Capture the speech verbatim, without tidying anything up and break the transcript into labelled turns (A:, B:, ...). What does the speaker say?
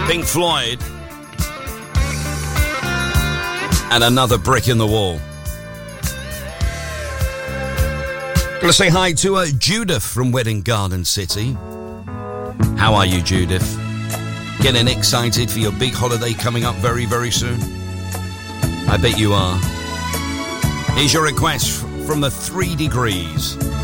A: Pink Floyd. And Another Brick in the Wall. Gonna say hi to uh, Judith from Wedding Garden City. How are you, Judith? Getting excited for your big holiday coming up very, very soon? I bet you are. Here's your request from the Three Degrees.